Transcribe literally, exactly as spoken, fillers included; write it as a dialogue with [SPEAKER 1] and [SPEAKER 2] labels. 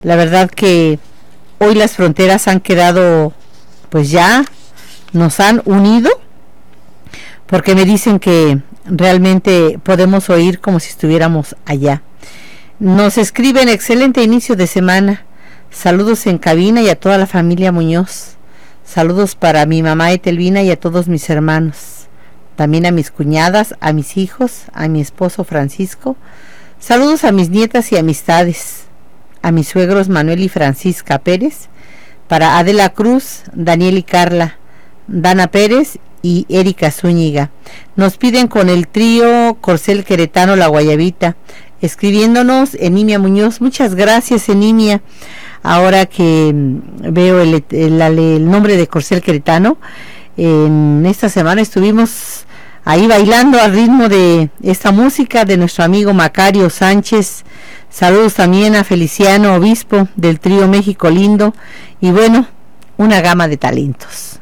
[SPEAKER 1] La verdad que hoy las fronteras han quedado, pues ya nos han unido, porque me dicen que realmente podemos oír como si estuviéramos allá. Nos escriben: excelente inicio de semana, saludos en cabina y a toda la familia Muñoz, saludos para mi mamá Etelvina y a todos mis hermanos, también a mis cuñadas, a mis hijos, a mi esposo Francisco, saludos a mis nietas y amistades, a mis suegros Manuel y Francisca Pérez, para Adela Cruz, Daniel y Carla, Dana Pérez y Erika Zúñiga. Nos piden con el trío Corcel Queretano La Guayabita, escribiéndonos Enimia Muñoz. Muchas gracias, Enimia. Ahora que veo el, el, el, el nombre de Corcel Queretano, en esta semana estuvimos ahí bailando al ritmo de esta música de nuestro amigo Macario Sánchez. Saludos también a Feliciano Obispo del trío México Lindo, y bueno, una gama de talentos.